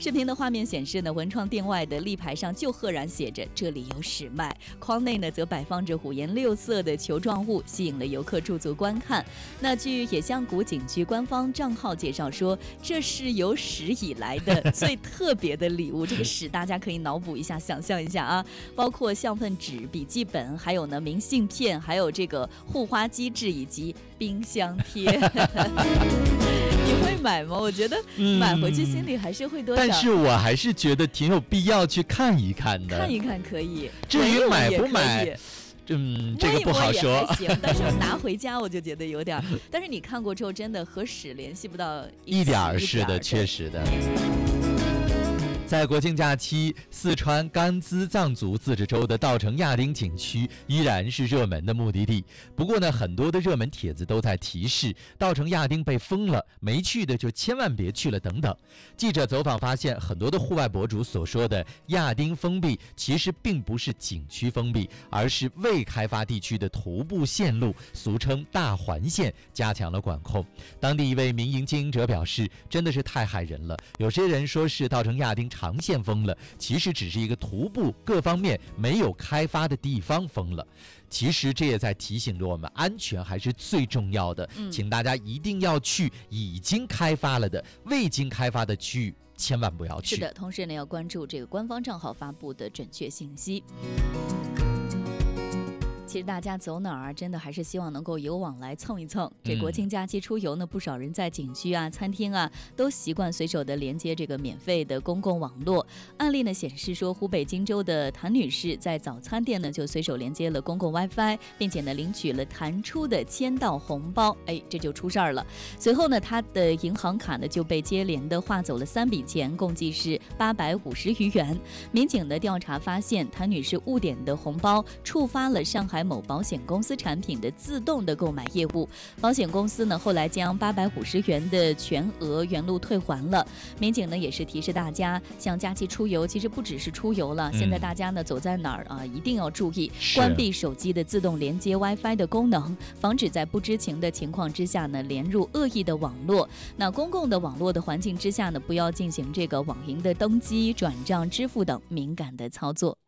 视频的画面显示呢，文创店外的立牌上就赫然写着这里有史迈，框内呢则摆放着五颜六色的球状物，吸引了游客驻足观看。那据野象谷景区官方账号介绍说，这是有史以来的最特别的礼物。这个史大家可以脑补一下，想象一下啊，包括相份纸、笔记本，还有呢明信片，还有这个护花机制以及冰箱贴。你会买吗？我觉得买回去心里还是会多少， 但是我还是觉得挺有必要去看一看的。 看一看可以， 至于买不买，这个不好说。 摸一摸也还行，但是拿回家我就觉得有点。但是你看过之后，真的和史联系不到一点，是的，确实的。在国庆假期，四川甘孜藏族自治州的稻城亚丁景区依然是热门的目的地。不过呢，很多的热门帖子都在提示稻城亚丁被封了，没去的就千万别去了等等。记者走访发现，很多的户外博主所说的亚丁封闭，其实并不是景区封闭，而是未开发地区的徒步线路，俗称大环线，加强了管控。当地一位民营经营者表示，真的是太害人了。有些人说是稻城亚丁长线封了，其实只是一个徒步各方面没有开发的地方封了。其实这也在提醒着我们，安全还是最重要的。请大家一定要去已经开发了的，未经开发的区域千万不要去。 是的，同时呢要关注这个官方账号发布的准确信息。其实大家走哪儿真的还是希望能够有往来蹭一蹭。这国庆假期出游呢，不少人在景区啊、餐厅啊都习惯随手的连接这个免费的公共网络。案例呢显示说，湖北荆州的谭女士在早餐店呢就随手连接了公共 WiFi， 并且呢领取了弹出的签到红包。这就出事儿了。随后呢，她的银行卡呢就被接连的划走了3笔钱，共计是850余元。民警的调查发现，谭女士误点的红包触发了上海某保险公司产品的自动的购买业务，保险公司呢后来将850元的全额原路退还了。民警呢也是提示大家，像假期出游，其实不只是出游了，现在大家呢走在哪儿啊，一定要注意关闭手机的自动连接 WiFi 的功能，防止在不知情的情况之下呢连入恶意的网络。那公共的网络的环境之下呢，不要进行这个网银的登机、转账、支付等敏感的操作。